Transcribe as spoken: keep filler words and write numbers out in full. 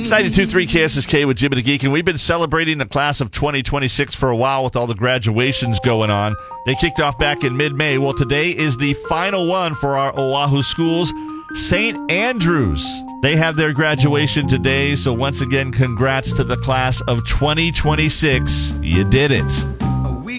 ninety-two point three K S S K with Jim and the Geek, and we've been celebrating the class of twenty twenty-six for a while with all the graduations going on. They kicked off back in mid-May. Well, today is the final one for our Oahu schools. Saint Andrews, they have their graduation today, so once again, congrats to the class of twenty twenty-six. You did it.